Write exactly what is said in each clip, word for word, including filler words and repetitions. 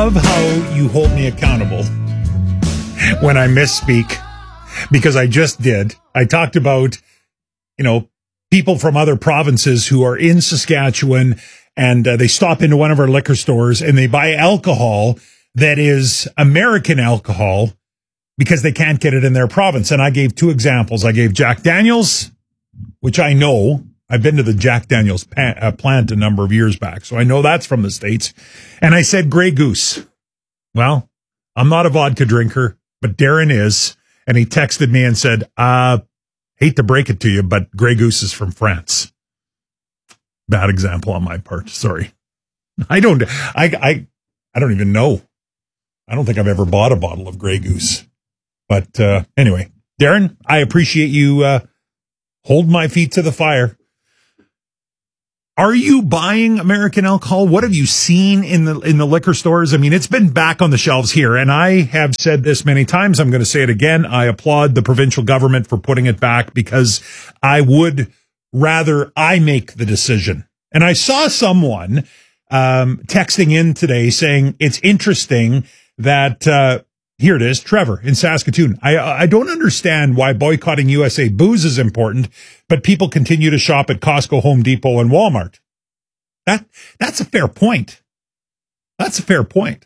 love how you hold me accountable when I misspeak, because I just did. I talked about, you know, people from other provinces who are in Saskatchewan, and uh, they stop into one of our liquor stores and they buy alcohol that is American alcohol because they can't get it in their province. And I gave two examples. I gave Jack Daniels, which I know. I've been to the Jack Daniels pa- uh, plant a number of years back, so I know that's from the States. And I said Grey Goose. Well, I'm not a vodka drinker, but Darren is. And he texted me and said, uh, hate to break it to you, but Grey Goose is from France. Bad example on my part. Sorry. I don't, I, I, I don't even know. I don't think I've ever bought a bottle of Grey Goose. But uh, anyway, Darren, I appreciate you uh, hold my feet to the fire. Are you buying American alcohol? What have you seen in the in the liquor stores? I mean, it's been back on the shelves here, and I have said this many times. I'm going to say it again. I applaud the provincial government for putting it back, because I would rather I make the decision. And I saw someone um, texting in today saying it's interesting that uh, here it is, Trevor in Saskatoon. I I don't understand why boycotting U S A booze is important, but people continue to shop at Costco, Home Depot, and Walmart. That that's a fair point. That's a fair point.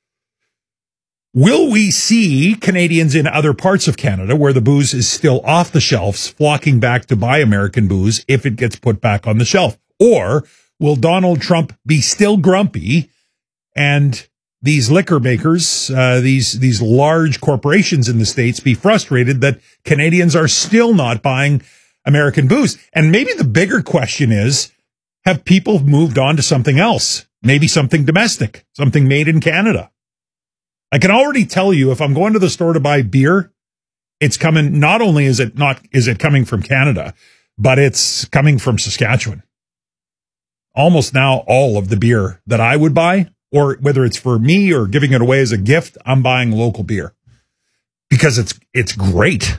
Will we see Canadians in other parts of Canada where the booze is still off the shelves flocking back to buy American booze if it gets put back on the shelf? Or will Donald Trump be still grumpy and these liquor makers, uh, these these large corporations in the States, be frustrated that Canadians are still not buying American booze? And maybe the bigger question is, have people moved on to something else? Maybe something domestic, something made in Canada. I can already tell you, if I'm going to the store to buy beer, it's coming, not only is it not, is it coming from Canada, but it's coming from Saskatchewan. Almost now all of the beer that I would buy, or whether it's for me or giving it away as a gift, I'm buying local beer because it's it's great.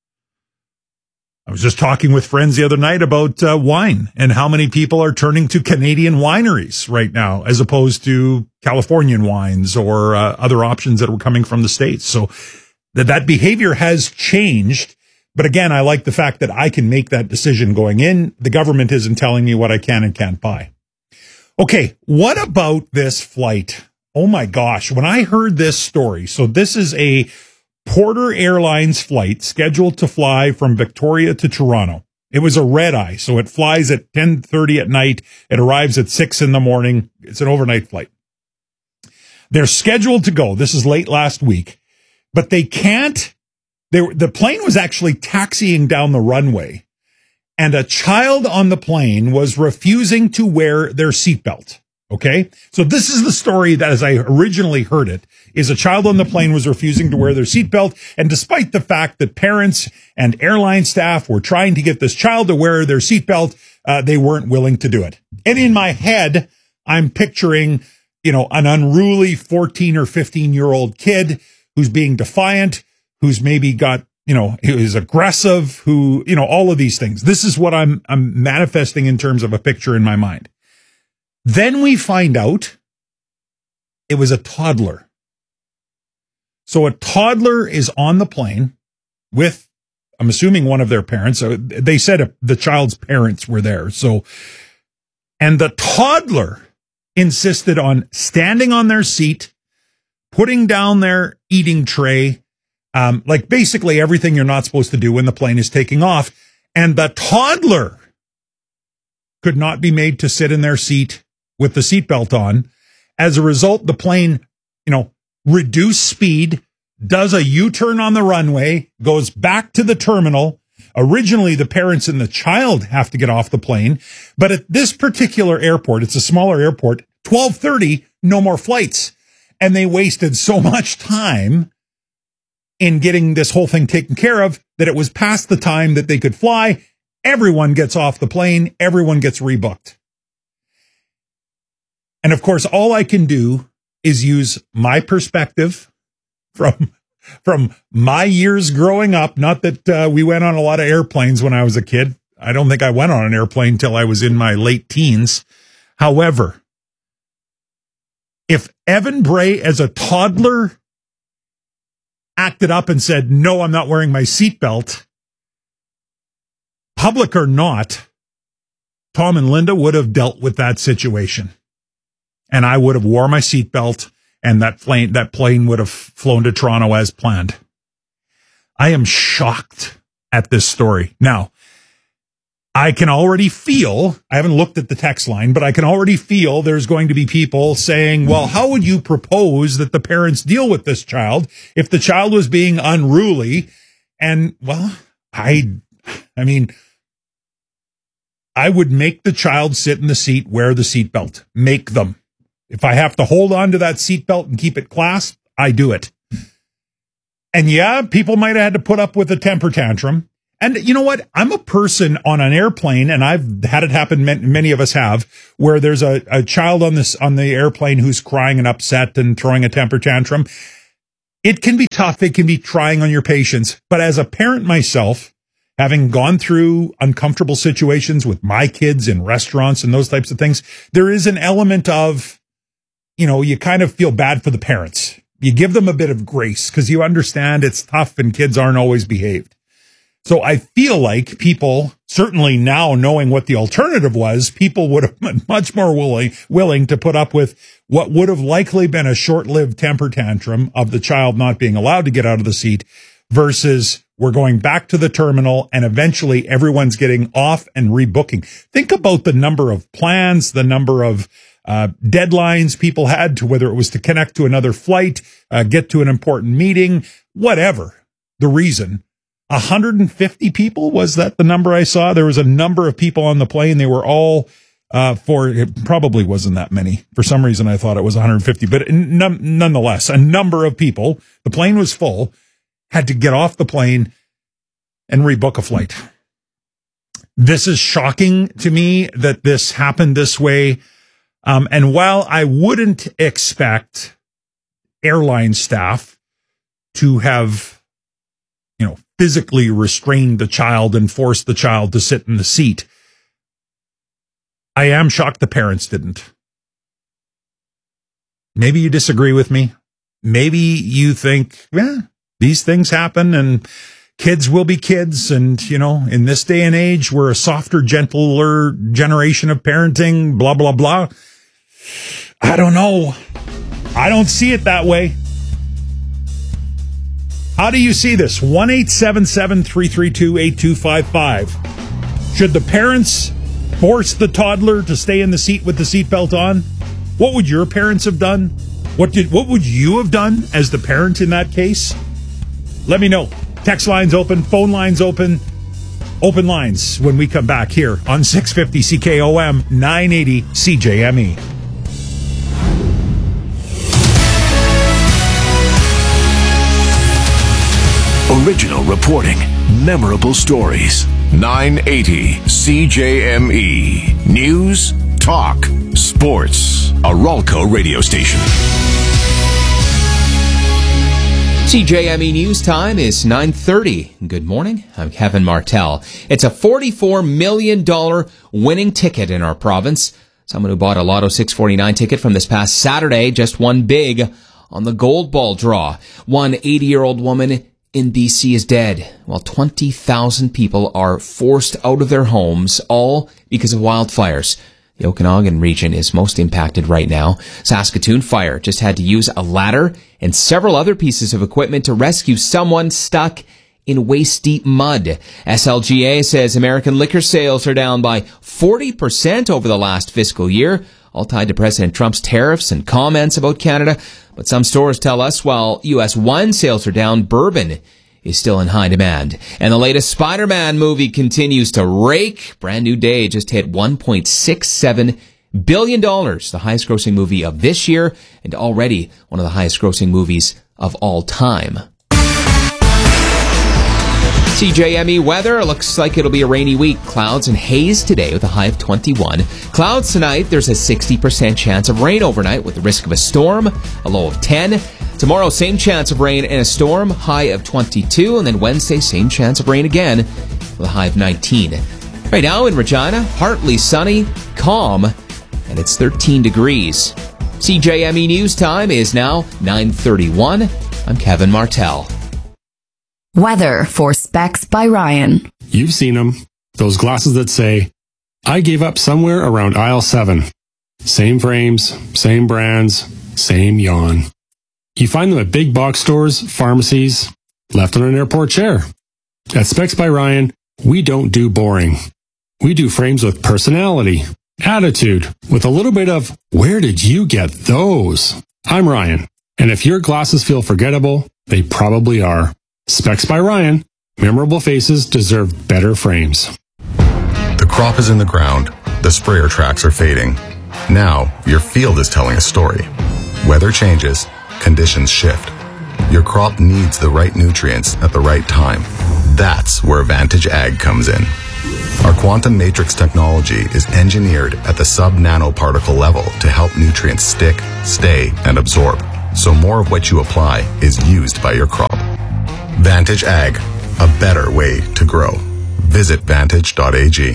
I was just talking with friends the other night about uh, wine and how many people are turning to Canadian wineries right now as opposed to Californian wines or uh, other options that were coming from the States. So that that behavior has changed. But again, I like the fact that I can make that decision going in. The government isn't telling me what I can and can't buy. Okay, what about this flight? Oh my gosh, when I heard this story, so this is a Porter Airlines flight scheduled to fly from Victoria to Toronto. It was a red eye, so it flies at ten thirty at night. It arrives at six in the morning. It's an overnight flight. They're scheduled to go. This is late last week, but they can't. They, the plane was actually taxiing down the runway, and a child on the plane was refusing to wear their seatbelt. Okay. So this is the story that, as I originally heard it, is a child on the plane was refusing to wear their seatbelt. And despite the fact that parents and airline staff were trying to get this child to wear their seatbelt, uh, they weren't willing to do it. And in my head, I'm picturing, you know, an unruly fourteen or fifteen year old kid who's being defiant, who's maybe got, you know, who is aggressive, who, you know, all of these things. This is what I'm, I'm manifesting in terms of a picture in my mind. Then we find out it was a toddler. So a toddler is on the plane with, I'm assuming, one of their parents. So they said the child's parents were there. So, and the toddler insisted on standing on their seat, putting down their eating tray, um, like basically everything you're not supposed to do when the plane is taking off. And the toddler could not be made to sit in their seat with the seatbelt on. As a result, the plane, you know, reduced speed, does a U-turn on the runway, goes back to the terminal. Originally, the parents and the child have to get off the plane. But at this particular airport, it's a smaller airport, twelve thirty, no more flights. And they wasted so much time in getting this whole thing taken care of that it was past the time that they could fly. Everyone gets off the plane. Everyone gets rebooked. And of course, all I can do is use my perspective from, from my years growing up. Not that uh, we went on a lot of airplanes when I was a kid. I don't think I went on an airplane till I was in my late teens. However, If Evan Bray, as a toddler, acted up and said, no, I'm not wearing my seatbelt, public or not, Tom and Linda would have dealt with that situation. And I would have wore my seatbelt, and that plane, that plane would have flown to Toronto as planned. I am shocked at this story. Now, I can already feel, I haven't looked at the text line, but I can already feel there's going to be people saying, well, how would you propose that the parents deal with this child if the child was being unruly? And, well, I, I mean, I would make the child sit in the seat, wear the seatbelt, make them. If I have to hold on to that seatbelt and keep it clasped, I do it. And yeah, people might have had to put up with a temper tantrum. And you know what? I'm a person on an airplane, and I've had it happen, many of us have, where there's a, a child on this on the airplane who's crying and upset and throwing a temper tantrum. It can be tough. It can be trying on your patience. But as a parent myself, having gone through uncomfortable situations with my kids in restaurants and those types of things, there is an element of, you know, you kind of feel bad for the parents. You give them a bit of grace because you understand it's tough and kids aren't always behaved. So I feel like people, certainly now knowing what the alternative was, people would have been much more willing, willing to put up with what would have likely been a short-lived temper tantrum of the child not being allowed to get out of the seat versus we're going back to the terminal and eventually everyone's getting off and rebooking. Think about the number of plans, the number of uh, deadlines people had to whether it was to connect to another flight, uh, get to an important meeting, whatever the reason. one hundred fifty people, was that the number I saw? There was a number of people on the plane. They were all uh, for, it probably wasn't that many. For some reason, I thought it was one hundred fifty, but none, nonetheless, a number of people, the plane was full, had to get off the plane and rebook a flight. This is shocking to me that this happened this way. Um, and while I wouldn't expect airline staff to have, you know, physically restrained the child and forced the child to sit in the seat, I am shocked the parents didn't. Maybe you disagree with me. Maybe you think, yeah, these things happen and kids will be kids. And, you know, in this day and age, we're a softer, gentler generation of parenting, blah, blah, blah. I don't know. I don't see it that way. How do you see this? one eight seven seven, three three two, eight two five five. Should the parents force the toddler to stay in the seat with the seatbelt on? What would your parents have done? What did what would you have done as the parent in that case? Let me know. Text lines open, phone lines open, open lines when we come back here on six fifty C K O M, nine eighty C J M E. Original reporting, memorable stories. nine eighty C J M E. News, talk, sports. A Ralco radio station. C J M E News time is nine thirty. Good morning. I'm Kevin Martell. It's a forty-four million dollars winning ticket in our province. Someone who bought a Lotto six forty-nine ticket from this past Saturday just won big on the Gold Ball draw. One eighty-year-old woman in B C is dead, while twenty thousand people are forced out of their homes, all because of wildfires. The Okanagan region is most impacted right now. Saskatoon Fire just had to use a ladder and several other pieces of equipment to rescue someone stuck in waist-deep mud. S L G A says American liquor sales are down by forty percent over the last fiscal year, all tied to President Trump's tariffs and comments about Canada. But some stores tell us while U S wine sales are down, bourbon is still in high demand. And the latest Spider-Man movie continues to rake. Brand New Day just hit one point six seven billion dollars, the highest grossing movie of this year, and already one of the highest grossing movies of all time. C J M E weather, looks like it'll be a rainy week. Clouds and haze today with a high of twenty-one. Clouds tonight, there's a sixty percent chance of rain overnight with the risk of a storm, a low of ten. Tomorrow, same chance of rain and a storm, high of twenty-two. And then Wednesday, same chance of rain again with a high of nineteen. Right now in Regina, partly sunny, calm, and it's thirteen degrees. C J M E News Time is now nine thirty-one. I'm Kevin Martell. Weather for Specs by Ryan. You've seen them. Those glasses that say, I gave up somewhere around aisle seven. Same frames, same brands, same yawn. You find them at big box stores, pharmacies, left on an airport chair. At Specs by Ryan, we don't do boring. We do frames with personality, attitude, with a little bit of, where did you get those? I'm Ryan, and if your glasses feel forgettable, they probably are. Specs by Ryan. Memorable faces deserve better frames. The crop is in the ground. The sprayer tracks are fading. Now, your field is telling a story. Weather changes. Conditions shift. Your crop needs the right nutrients at the right time. That's where Vantage Ag comes in. Our quantum matrix technology is engineered at the sub-nanoparticle level to help nutrients stick, stay, and absorb, so more of what you apply is used by your crop. Vantage Ag, a better way to grow. Visit vantage dot a g.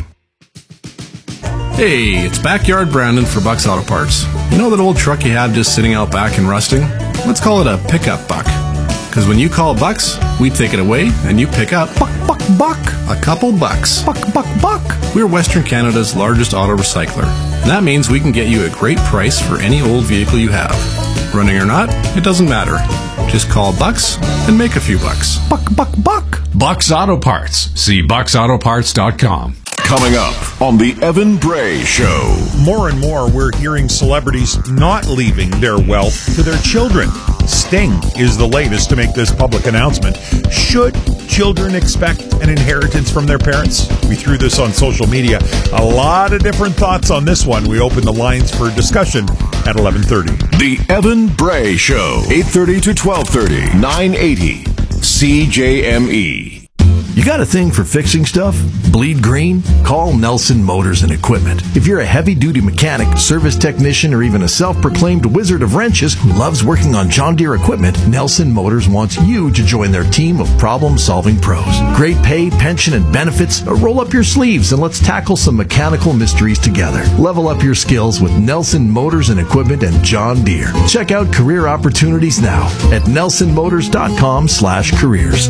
Hey, it's Backyard Brandon for Buck's Auto Parts. You know that old truck you had just sitting out back and rusting? Let's call it a pickup buck. Because when you call Bucks, we take it away and you pick up buck, buck, buck, a couple bucks. Buck, buck, buck. We're Western Canada's largest auto recycler. And that means we can get you a great price for any old vehicle you have. Running or not, it doesn't matter. Just call Bucks and make a few bucks. Buck, buck, buck. Bucks Auto Parts. See bucks auto parts dot com. Coming up on the Evan Bray Show. More and more, we're hearing celebrities not leaving their wealth to their children. Sting is the latest to make this public announcement. Should children expect an inheritance from their parents? We threw this on social media. A lot of different thoughts on this one. We open the lines for discussion at eleven thirty. The Evan Bray Show. eight thirty to twelve thirty. nine eighty C J M E. You got a thing for fixing stuff? Bleed green? Call Nelson Motors and Equipment. If you're a heavy-duty mechanic, service technician, or even a self-proclaimed wizard of wrenches who loves working on John Deere equipment, Nelson Motors wants you to join their team of problem-solving pros. Great pay, pension, and benefits? Roll up your sleeves and let's tackle some mechanical mysteries together. Level up your skills with Nelson Motors and Equipment and John Deere. Check out career opportunities now at nelson motors dot com slash careers.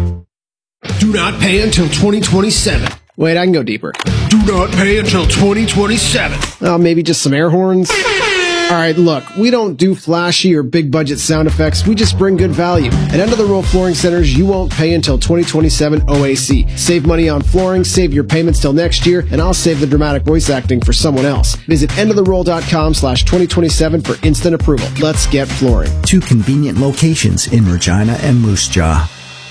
Do not pay until twenty twenty-seven. Wait, I can go deeper. Do not pay until twenty twenty-seven. Oh, maybe just some air horns? All right, look, we don't do flashy or big budget sound effects. We just bring good value. At End of the Row Flooring Centers, you won't pay until twenty twenty-seven O A C. Save money on flooring, save your payments till next year, and I'll save the dramatic voice acting for someone else. Visit end of the roll dot com slash twenty twenty-seven for instant approval. Let's get flooring. Two convenient locations in Regina and Moose Jaw.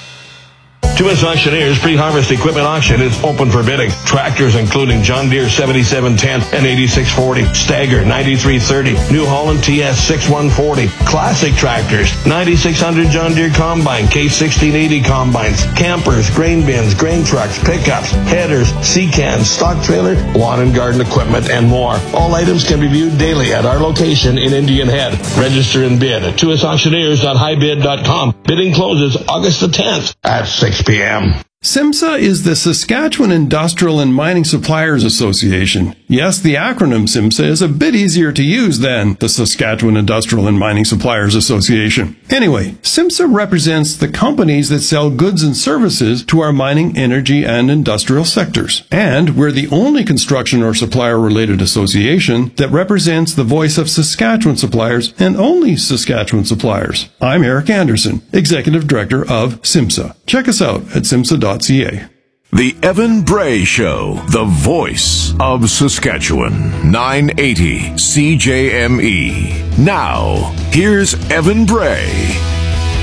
Tuas Auctioneers pre-harvest equipment auction is open for bidding. Tractors including John Deere seventy-seven ten and eighty-six forty, Stagger ninety-three thirty, New Holland T S sixty-one forty, classic tractors, ninety-six hundred John Deere Combine, K sixteen eighty combines, campers, grain bins, grain trucks, pickups, headers, sea-cans, stock trailer, lawn and garden equipment, and more. All items can be viewed daily at our location in Indian Head. Register and bid at tuas auctioneers dot high bid dot com. Bidding closes August the tenth at six p.m. SIMSA is the Saskatchewan Industrial and Mining Suppliers Association. Yes, the acronym SIMSA is a bit easier to use than the Saskatchewan Industrial and Mining Suppliers Association. Anyway, SIMSA represents the companies that sell goods and services to our mining, energy, and industrial sectors. And we're the only construction or supplier-related association that represents the voice of Saskatchewan suppliers and only Saskatchewan suppliers. I'm Eric Anderson, Executive Director of SIMSA. Check us out at simsa dot c a. The Evan Bray Show, the voice of Saskatchewan. nine eighty C J M E. Now, here's Evan Bray.